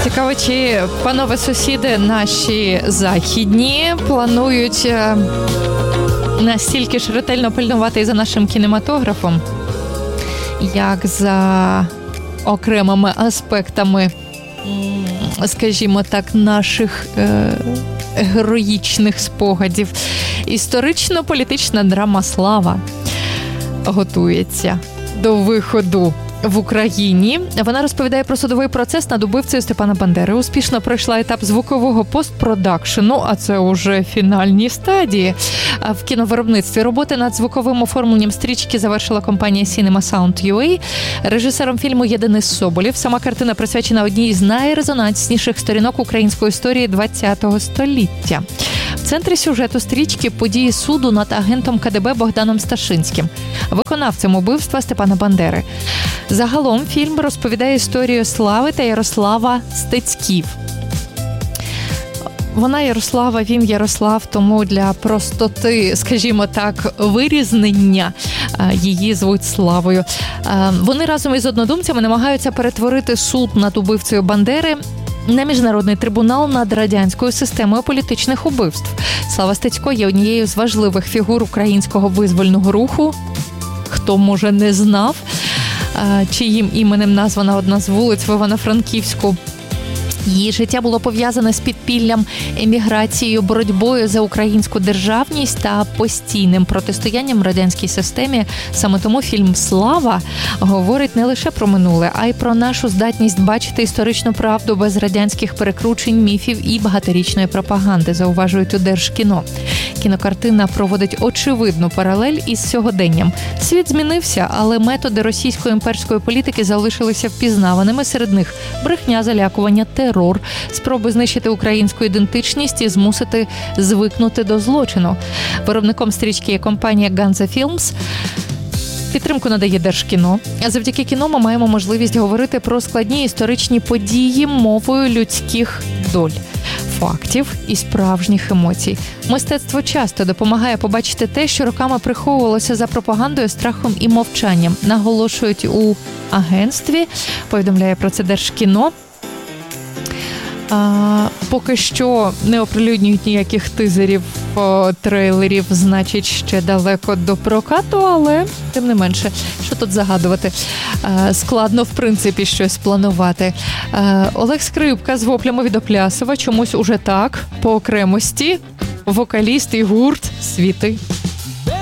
Цікаво, чи панове сусіди наші західні планують настільки ж ретельно пильнувати і за нашим кінематографом, як за окремими аспектами, скажімо так, наших героїчних спогадів. Історично-політична драма «Слава» готується до виходу в Україні. Вона розповідає про судовий процес над убивцею Степана Бандери. Успішно пройшла етап звукового постпродакшену, а це уже фінальні стадії. В кіновиробництві роботи над звуковим оформленням стрічки завершила компанія Cinema Sound UA. Режисером фільму є Денис Соболєв. Сама картина присвячена одній з найрезонансніших сторінок української історії ХХ століття. В центрі сюжету стрічки події суду над агентом КДБ Богданом Сташинським, виконавцем убивства Степана Бандери. Загалом фільм розповідає історію Слави та Ярослава Стецьків. Вона Ярослава, він Ярослав, тому для простоти, скажімо так, вирізнення її звуть Славою. Вони разом із однодумцями намагаються перетворити суд над убивцею Бандери на міжнародний трибунал над радянською системою політичних убивств. Слава Стецько є однією з важливих фігур українського визвольного руху. Хто, може, не знав, чиїм іменем названа одна з вулиць в Івано-Франківську. Її життя було пов'язане з підпіллям, еміграцією, боротьбою за українську державність та постійним протистоянням радянській системі. Саме тому фільм «Слава» говорить не лише про минуле, а й про нашу здатність бачити історичну правду без радянських перекручень, міфів і багаторічної пропаганди, зауважують у Держкіно. Кінокартина проводить очевидну паралель із сьогоденням. Світ змінився, але методи російської імперської політики залишилися впізнаваними. Серед них брехня, залякування, терор, спроби знищити українську ідентичність і змусити звикнути до злочину. Виробником стрічки є компанія Ganza Films. Підтримку надає Держкіно. А завдяки кіно ми маємо можливість говорити про складні історичні події мовою людських доль, фактів і справжніх емоцій. Мистецтво часто допомагає побачити те, що роками приховувалося за пропагандою, страхом і мовчанням. Наголошують у агентстві, повідомляє про це Держкіно. Поки що не оприлюднюють ніяких тизерів, трейлерів, значить, ще далеко до прокату, але, тим не менше, що тут загадувати? Складно, в принципі, щось планувати. Олег Скрипка з воплями від Оплясова, чомусь уже так, по окремості, вокаліст і гурт «Світи».